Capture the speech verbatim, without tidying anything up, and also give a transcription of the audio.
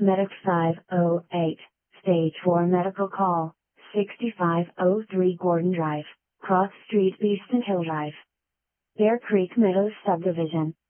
Medic five oh eight, Stage four Medical Call, sixty-five oh three Gordon Drive, Cross Street, Beeston Hill Drive. Bear Creek Meadows Subdivision.